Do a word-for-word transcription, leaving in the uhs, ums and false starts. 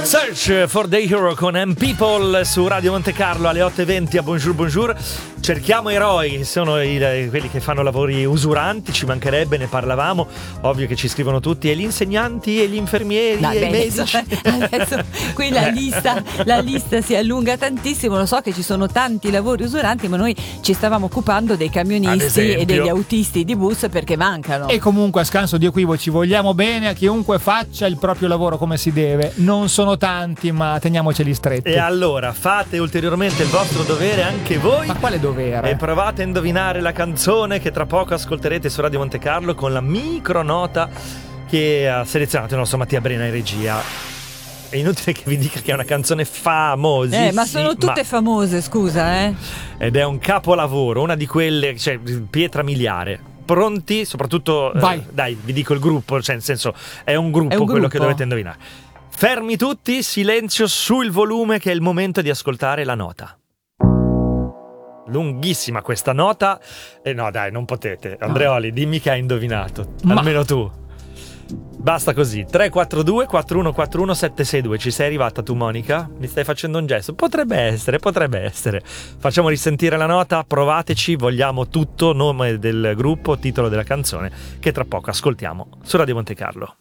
Search for the Hero con M People su Radio Monte Carlo alle otto e venti a Bonjour Bonjour. Cerchiamo eroi, sono i, quelli che fanno lavori usuranti, ci mancherebbe, ne parlavamo. Ovvio che ci scrivono tutti, e gli insegnanti, e gli infermieri, no, e beh, i medici. Adesso, adesso qui la lista, la lista si allunga tantissimo. Lo so che ci sono tanti lavori usuranti, ma noi ci stavamo occupando dei camionisti e degli autisti di bus perché mancano. E comunque, a scanso di equivoci, vogliamo bene a chiunque faccia il proprio lavoro come si deve. Non sono tanti, ma teniamoceli stretti. E allora fate ulteriormente il vostro dovere anche voi. Ma quale dovere? E provate a indovinare la canzone che tra poco ascolterete su Radio Monte Carlo con la micronota che ha selezionato il nostro Mattia Brena in regia. È inutile che vi dica che è una canzone famosissima. Eh, ma sono tutte famose, scusa, eh. Ed è un capolavoro, una di quelle, cioè pietra miliare. Pronti? Soprattutto Vai. Eh, dai, vi dico il gruppo, cioè nel senso è un gruppo, È un quello gruppo. che dovete indovinare. Fermi tutti, silenzio sul volume, che è il momento di ascoltare la nota. Lunghissima questa nota. E eh no, dai, non potete. Andreoli, dimmi che hai indovinato. Ma... almeno tu. Basta così. tre quattro due quattro uno quattro uno sette sei due. Ci sei arrivata tu, Monica? Mi stai facendo un gesto? Potrebbe essere, potrebbe essere. Facciamo risentire la nota, provateci, vogliamo tutto, nome del gruppo, titolo della canzone, che tra poco ascoltiamo su Radio Monte Carlo.